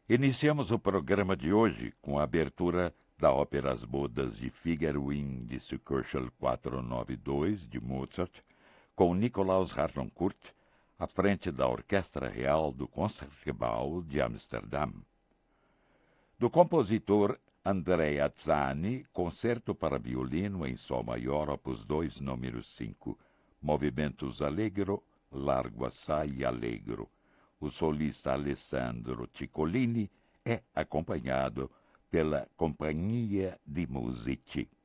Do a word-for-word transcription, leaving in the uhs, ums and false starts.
Iniciamos o programa de hoje com a abertura da ópera As Bodas de Fígaro in Discurso quatrocentos e noventa e dois, de Mozart, com Nicolaus Harnoncourt, à frente da Orquestra Real do Concertgebouw de Amsterdã. Do compositor Andrea Zani, Concerto para Violino em Sol Maior, opus dois, número cinco, Movimentos Allegro, Largo Assai Allegro. O solista Alessandro Ciccolini é acompanhado pela Companhia di Musici.